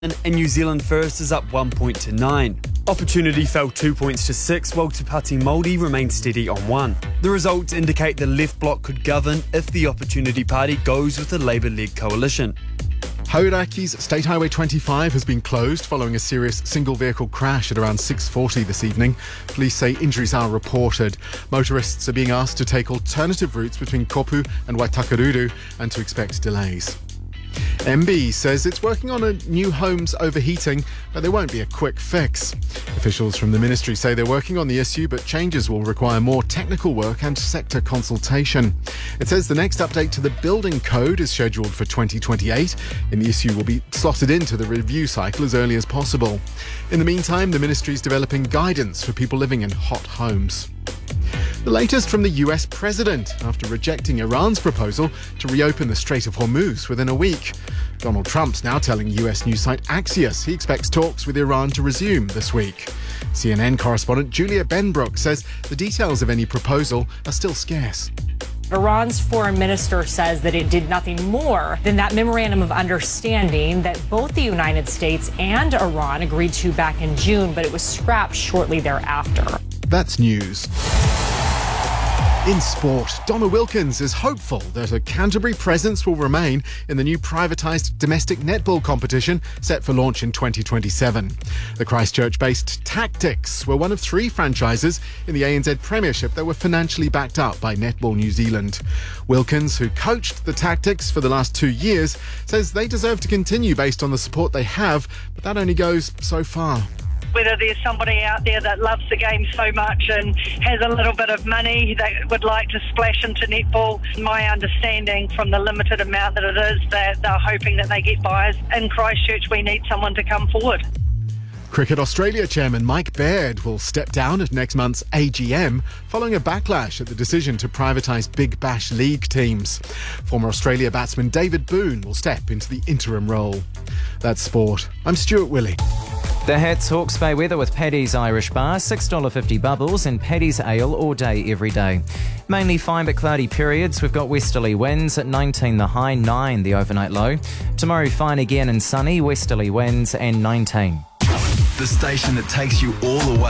and New Zealand First is up 1 point to 9. Opportunity fell 2 points to 6, while Te Pāti Māori remained steady on 1. The results indicate the left bloc could govern if the Opportunity Party goes with a Labour-led coalition. Hauraki's State Highway 25 has been closed following a serious single-vehicle crash at around 6:40 this evening. Police say injuries are reported. Motorists are being asked to take alternative routes between Kopu and Waitakere and to expect delays. MB says it's working on a new home's overheating, but there won't be a quick fix. Officials from the ministry say they're working on the issue, but changes will require more technical work and sector consultation. It says the next update to the building code is scheduled for 2028, and the issue will be slotted into the review cycle as early as possible. In the meantime, the ministry is developing guidance for people living in hot homes. The latest from the US president after rejecting Iran's proposal to reopen the Strait of Hormuz within a week. Donald Trump's now telling US news site Axios he expects talks with Iran to resume this week. CNN correspondent Julia Benbrook says the details of any proposal are still scarce. Iran's foreign minister says that it did nothing more than that memorandum of understanding that both the United States and Iran agreed to back in June, but it was scrapped shortly thereafter. That's news. In sport, Donna Wilkins is hopeful that her Canterbury presence will remain in the new privatised domestic netball competition set for launch in 2027. The Christchurch-based Tactics were one of 3 franchises in the ANZ Premiership that were financially backed up by Netball New Zealand. Wilkins, who coached the Tactics for the last 2 years, says they deserve to continue based on the support they have, but that only goes so far. Whether there's somebody out there that loves the game so much and has a little bit of money that would like to splash into netball, my understanding from the limited amount that it is, that they're hoping that they get buyers. In Christchurch, we need someone to come forward. Cricket Australia chairman Mike Baird will step down at next month's AGM following a backlash at the decision to privatise Big Bash League teams. Former Australia batsman David Boone will step into the interim role. That's sport. I'm Stuart Willey. The Hats Hawke's Bay weather with Paddy's Irish Bar, $6.50 bubbles, and Paddy's Ale all day, every day. Mainly fine but cloudy periods. We've got westerly winds at 19 the high, 9 the overnight low. Tomorrow fine again and sunny, westerly winds and 19. The station that takes you all the way.